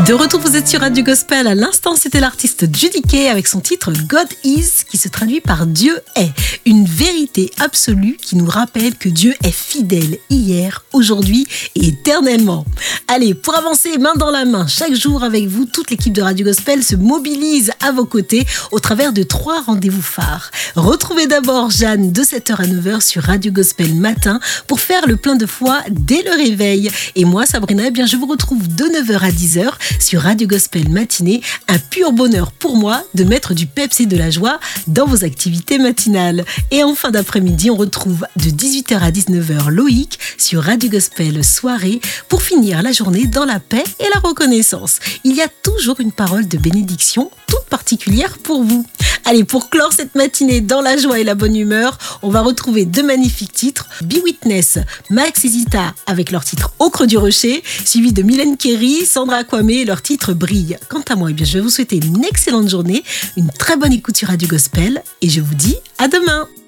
De retour, vous êtes sur Radio Gospel. À l'instant, c'était l'artiste Judy Kay avec son titre God Is, qui se traduit par Dieu est. Une vérité absolue qui nous rappelle que Dieu est fidèle hier, aujourd'hui et éternellement. Allez, pour avancer main dans la main, chaque jour avec vous, toute l'équipe de Radio Gospel se mobilise à vos côtés au travers de 3 rendez-vous phares. Retrouvez d'abord Jeanne de 7h à 9h sur Radio Gospel matin pour faire le plein de foi dès le réveil. Et moi, Sabrina, eh bien, je vous retrouve de 9h à 10h sur Radio Gospel matinée. Un pur bonheur pour moi de mettre du peps et de la joie dans vos activités matinales. Et en fin d'après-midi, on retrouve de 18h à 19h Loïc sur Radio Gospel soirée pour finir la journée dans la paix et la reconnaissance. Il y a toujours une parole de bénédiction toute particulière pour vous. Allez, pour clore cette matinée dans la joie et la bonne humeur, on va retrouver 2 magnifiques titres. Be Witness, Max et Zita avec leur titre Au creux du rocher, suivi de Mylène Kerry, Sandra Kwame et leur titre Brille. Quant à moi, eh bien, je vais vous souhaiter une excellente journée, une très bonne écoute sur Radio Gospel et je vous dis à demain.